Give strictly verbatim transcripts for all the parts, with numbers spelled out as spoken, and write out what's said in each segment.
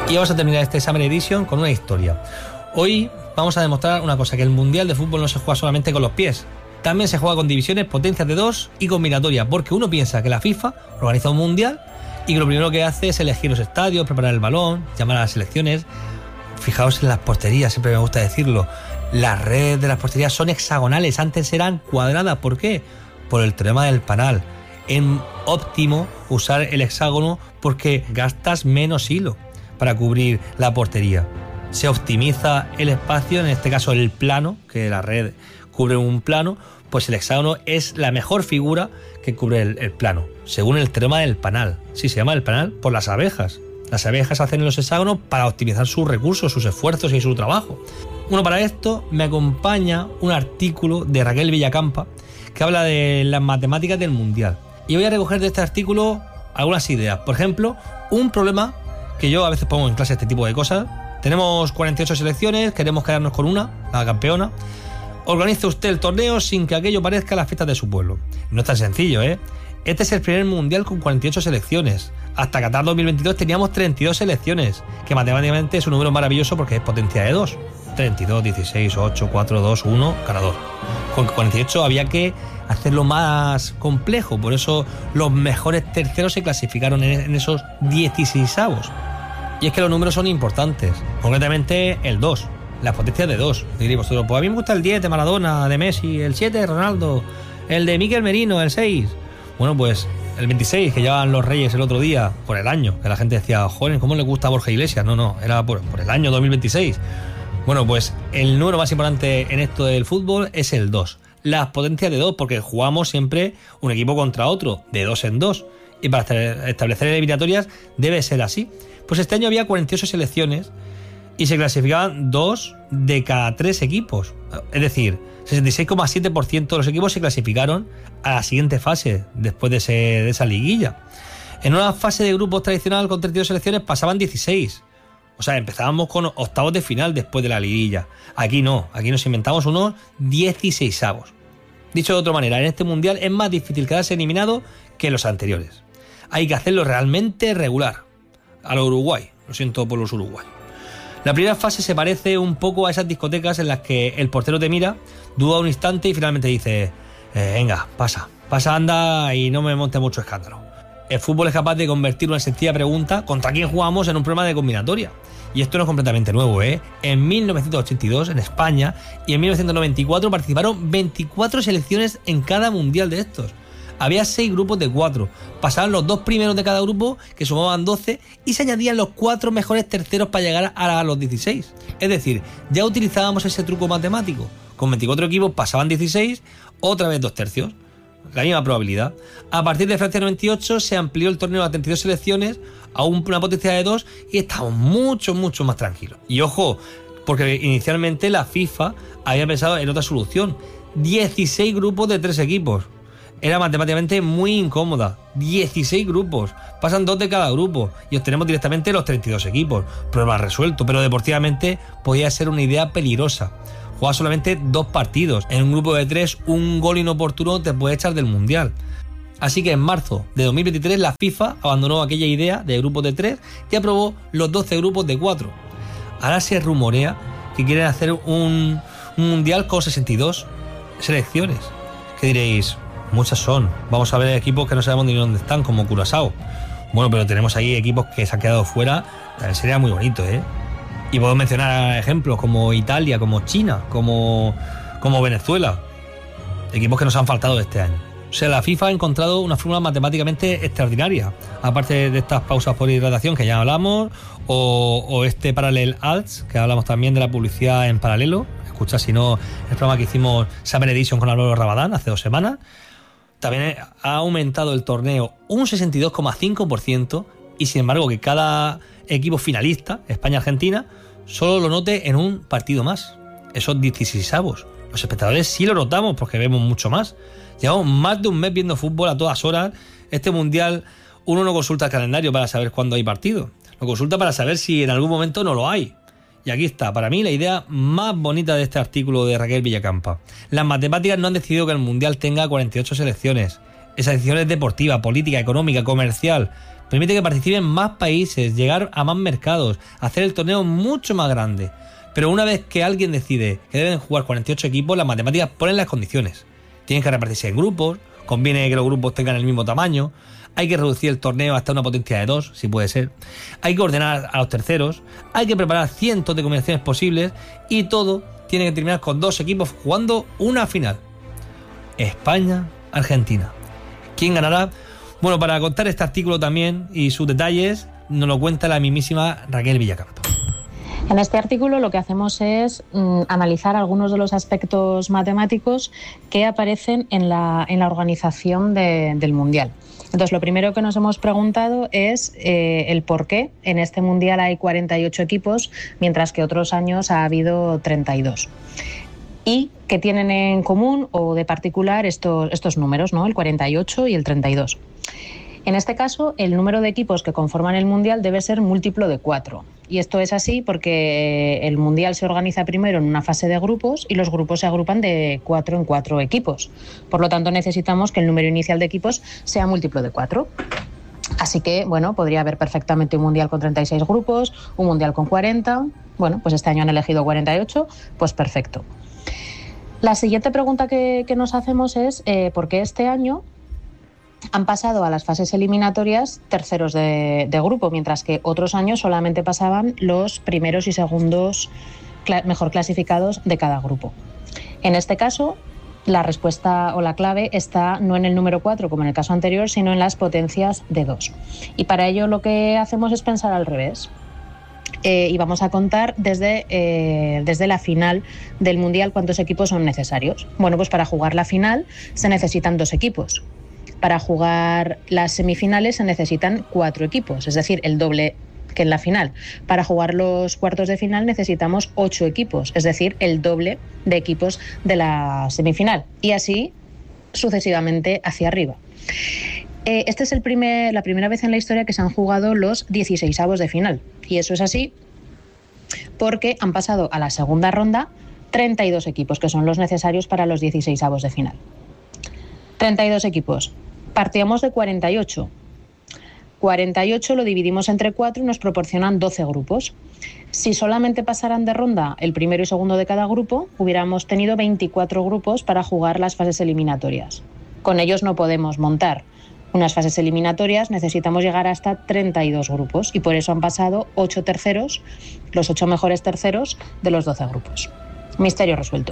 Y vamos a terminar este Summer Edition con una historia. Hoy vamos a demostrar una cosa, que el Mundial de Fútbol no se juega solamente con los pies. También se juega con divisiones, potencias de dos y combinatoria, porque uno piensa que la FIFA organiza un Mundial y que lo primero que hace es elegir los estadios, preparar el balón, llamar a las selecciones. Fijaos en las porterías, siempre me gusta decirlo. Las redes de las porterías son hexagonales, antes eran cuadradas. ¿Por qué? Por el teorema del Panal. Es óptimo usar el hexágono porque gastas menos hilo para cubrir la portería. Se optimiza el espacio, en este caso el plano, que la red cubre un plano, pues el hexágono es la mejor figura que cubre el, el plano, según el teorema del Panal. Sí, se llama el Panal por las abejas. Las abejas hacen los hexágonos para optimizar sus recursos, sus esfuerzos y su trabajo. Bueno, para esto me acompaña un artículo de Raquel Villacampa que habla de las matemáticas del Mundial. Y voy a recoger de este artículo algunas ideas. Por ejemplo, un problema que yo a veces pongo en clase este tipo de cosas. Tenemos cuarenta y ocho selecciones, queremos quedarnos con una, la campeona. Organice usted el torneo sin que aquello parezca las fiestas de su pueblo. No es tan sencillo, ¿eh? Este es el primer mundial con cuarenta y ocho selecciones. Hasta Qatar dos mil veintidós teníamos treinta y dos selecciones, que matemáticamente es un número maravilloso porque es potencia de dos. treinta y dos, dieciséis, ocho, cuatro, dos, uno, ganador. Con cuarenta y ocho había que hacerlo más complejo, por eso los mejores terceros se clasificaron en esos dieciseisavos. Y es que los números son importantes, concretamente el dos, las potencias de dos. Diréis vosotros, pues a mí me gusta el diez de Maradona, de Messi, el siete de Ronaldo, el de Mikel Merino, el seis. Bueno, pues el veintiséis, que llevaban los Reyes el otro día, por el año, que la gente decía, joder, ¿cómo le gusta a Borja Iglesias? No, no, era por, por el año dos mil veintiséis. Bueno, pues el número más importante en esto del fútbol es el dos. Las potencias de dos, porque jugamos siempre un equipo contra otro, de dos en dos. Y para establecer eliminatorias debe ser así. Pues este año había cuarenta y ocho selecciones y se clasificaban dos de cada tres equipos. Es decir, sesenta y seis coma siete por ciento de los equipos se clasificaron a la siguiente fase después de, ese, de esa liguilla. En una fase de grupos tradicional con treinta y dos selecciones pasaban dieciséis. O sea, empezábamos con octavos de final después de la liguilla. Aquí no, aquí nos inventamos unos dieciseisavos. Dicho de otra manera, en este mundial es más difícil quedarse eliminado que los anteriores. Hay que hacerlo realmente regular. A lo Uruguay, lo siento por los Uruguay. La primera fase se parece un poco a esas discotecas en las que el portero te mira, duda un instante y finalmente dice, eh, venga, pasa, pasa, anda y no me monte mucho escándalo. El fútbol es capaz de convertir una sencilla pregunta ¿contra quién jugamos? En un problema de combinatoria. Y esto no es completamente nuevo, ¿eh? En mil novecientos ochenta y dos, en España, y en mil novecientos noventa y cuatro participaron veinticuatro selecciones en cada mundial de estos. Había seis grupos de cuatro. Pasaban los dos primeros de cada grupo, que sumaban doce, y se añadían los cuatro mejores terceros para llegar a los dieciséis. Es decir, ya utilizábamos ese truco matemático. Con veinticuatro equipos pasaban dieciséis, otra vez dos tercios. La misma probabilidad. A partir de Francia noventa y ocho se amplió el torneo a treinta y dos selecciones, a una potencia de dos, y estamos mucho, mucho más tranquilos. Y ojo, porque inicialmente la FIFA había pensado en otra solución. dieciséis grupos de tres equipos. Era matemáticamente muy incómoda. dieciséis grupos. Pasan dos de cada grupo y obtenemos directamente los treinta y dos equipos. Problema resuelto, pero deportivamente podía ser una idea peligrosa. Juega solamente dos partidos. En un grupo de tres, un gol inoportuno te puede echar del mundial. Así que en marzo de dos mil veintitrés la FIFA abandonó aquella idea de grupos de tres y aprobó los doce grupos de cuatro. Ahora se rumorea que quieren hacer un, un mundial con sesenta y dos selecciones. ¿Qué diréis? Muchas son. Vamos a ver equipos que no sabemos ni dónde están, como Curazao. Bueno, pero tenemos ahí equipos que se han quedado fuera. También sería muy bonito, ¿eh? Y puedo mencionar ejemplos como Italia, como China, como, como Venezuela. Equipos que nos han faltado este año. O sea, la FIFA ha encontrado una fórmula matemáticamente extraordinaria. Aparte de estas pausas por hidratación que ya hablamos, o, o este Parallel Ads, que hablamos también de la publicidad en paralelo. Escucha, si no, el programa que hicimos Summer Edition con Álvaro Rabadán hace dos semanas. También ha aumentado el torneo un sesenta y dos coma cinco por ciento y sin embargo que cada equipo finalista, España-Argentina, solo lo note en un partido más. Esos dieciseisavos. Los espectadores sí lo notamos porque vemos mucho más. Llevamos más de un mes viendo fútbol a todas horas. Este mundial uno no consulta el calendario para saber cuándo hay partido. Lo consulta para saber si en algún momento no lo hay. Y aquí está, para mí, la idea más bonita de este artículo de Raquel Villacampa. Las matemáticas no han decidido que el Mundial tenga cuarenta y ocho selecciones. Esa decisión es deportiva, política, económica, comercial. permite que participen más países, llegar a más mercados, hacer el torneo mucho más grande. Pero una vez que alguien decide que deben jugar cuarenta y ocho equipos, las matemáticas ponen las condiciones. Tienen que repartirse en grupos, conviene que los grupos tengan el mismo tamaño, hay que reducir el torneo hasta una potencia de dos, si puede ser, hay que ordenar a los terceros, hay que preparar cientos de combinaciones posibles y todo tiene que terminar con dos equipos jugando una final. España-Argentina. ¿Quién ganará? Bueno, para contar este artículo también y sus detalles, nos lo cuenta la mismísima Raquel Villacampo. En este artículo lo que hacemos es mm, analizar algunos de los aspectos matemáticos que aparecen en la, en la organización de, del Mundial. Entonces, lo primero que nos hemos preguntado es eh, el por qué en este Mundial hay cuarenta y ocho equipos, mientras que otros años ha habido treinta y dos. ¿Y qué tienen en común o de particular estos, estos números, ¿no? El cuarenta y ocho y el treinta y dos? En este caso, el número de equipos que conforman el Mundial debe ser múltiplo de cuatro. Y esto es así porque el Mundial se organiza primero en una fase de grupos y los grupos se agrupan de cuatro en cuatro equipos. Por lo tanto, necesitamos que el número inicial de equipos sea múltiplo de cuatro. Así que, bueno, podría haber perfectamente un Mundial con treinta y seis grupos, un Mundial con cuarenta. Bueno, pues este año han elegido cuarenta y ocho, pues perfecto. La siguiente pregunta que, que nos hacemos es eh, ¿por qué este año han pasado a las fases eliminatorias terceros de, de grupo, mientras que otros años solamente pasaban los primeros y segundos cl- mejor clasificados de cada grupo? En este caso, la respuesta o la clave está no en el número cuatro, como en el caso anterior, sino en las potencias de dos. Y para ello lo que hacemos es pensar al revés. Eh, y vamos a contar desde, eh, desde la final del Mundial cuántos equipos son necesarios. Bueno, pues para jugar la final se necesitan dos equipos. Para jugar las semifinales se necesitan cuatro equipos, es decir, el doble que en la final. Para jugar los cuartos de final necesitamos ocho equipos, es decir, el doble de equipos de la semifinal. Y así sucesivamente hacia arriba. Eh, esta es el primer, la primera vez en la historia que se han jugado los dieciseisavos de final. Y eso es así porque han pasado a la segunda ronda treinta y dos equipos, que son los necesarios para los dieciseisavos de final. treinta y dos equipos. Partíamos de cuarenta y ocho. cuarenta y ocho lo dividimos entre cuatro y nos proporcionan doce grupos. Si solamente pasaran de ronda el primero y segundo de cada grupo, hubiéramos tenido veinticuatro grupos para jugar las fases eliminatorias. Con ellos no podemos montar unas fases eliminatorias, necesitamos llegar hasta treinta y dos grupos y por eso han pasado ocho terceros, los ocho mejores terceros de los doce grupos. Misterio resuelto.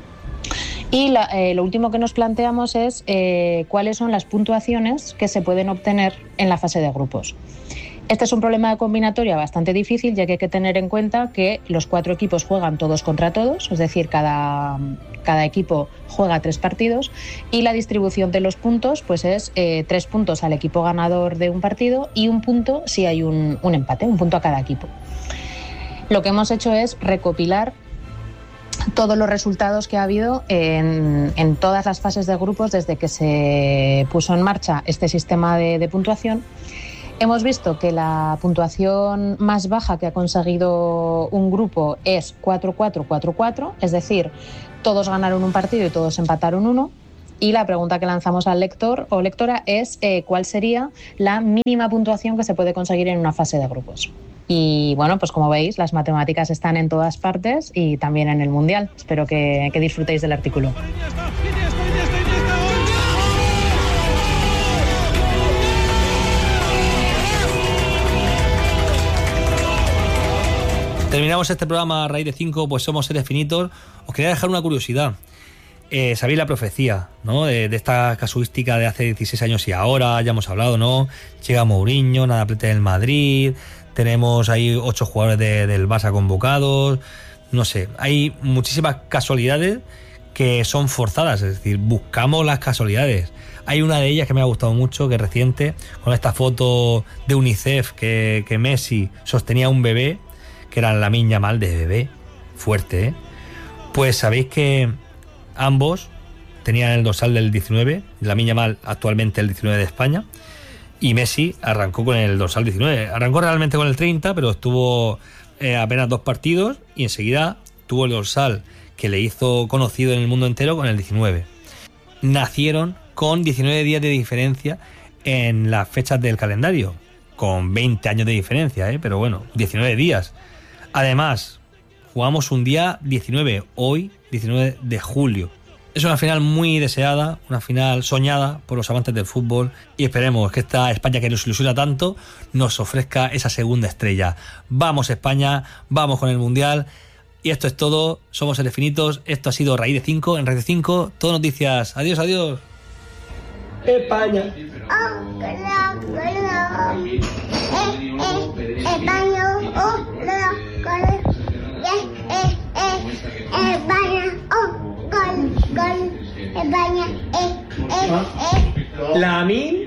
Y la, eh, lo último que nos planteamos es eh, cuáles son las puntuaciones que se pueden obtener en la fase de grupos. Este es un problema de combinatoria bastante difícil, ya que hay que tener en cuenta que los cuatro equipos juegan todos contra todos, es decir, cada, cada equipo juega tres partidos y la distribución de los puntos pues es eh, tres puntos al equipo ganador de un partido y un punto si hay un, un empate, un punto a cada equipo. Lo que hemos hecho es recopilar todos los resultados que ha habido en, en todas las fases de grupos desde que se puso en marcha este sistema de, de puntuación. Hemos visto que la puntuación más baja que ha conseguido un grupo es cuatro cuatro cuatro cuatro, es decir, todos ganaron un partido y todos empataron uno. Y la pregunta que lanzamos al lector o lectora es eh, ¿cuál sería la mínima puntuación que se puede conseguir en una fase de grupos? Y bueno, pues como veis, las matemáticas están en todas partes y también en el Mundial. Espero que, que disfrutéis del artículo. Terminamos este programa a raíz de cinco, pues somos seres finitos. Os quería dejar una curiosidad. Eh, Sabéis la profecía, ¿no? De, de esta casuística de hace dieciséis años y ahora, ya hemos hablado, ¿no? Llega Mourinho, nada plete del Madrid, tenemos ahí ocho jugadores de, del Barça convocados, no sé, hay muchísimas casualidades que son forzadas, es decir, buscamos las casualidades. Hay una de ellas que me ha gustado mucho, que es reciente, con esta foto de UNICEF que, que Messi sostenía a un bebé, que era la Lamine Yamal de bebé, fuerte, ¿eh? Pues sabéis que ambos tenían el dorsal del diecinueve, Lamine Yamal actualmente el diecinueve de España, y Messi arrancó con el dorsal diecinueve. Arrancó realmente con el treinta, pero estuvo eh, apenas dos partidos y enseguida tuvo el dorsal que le hizo conocido en el mundo entero con el diecinueve. Nacieron con diecinueve días de diferencia en las fechas del calendario. con veinte años de diferencia, ¿eh? Pero bueno, diecinueve días. Además, jugamos un día diecinueve, hoy diecinueve de julio. Es una final muy deseada, una final soñada por los amantes del fútbol y esperemos que esta España que nos ilusiona tanto nos ofrezca esa segunda estrella. Vamos España, vamos con el Mundial y esto es todo. Somos Seres Finitos, esto ha sido Raíz de cinco en Radio cinco, todo noticias. Adiós, adiós. España. España, eh, eh, eh. Lamin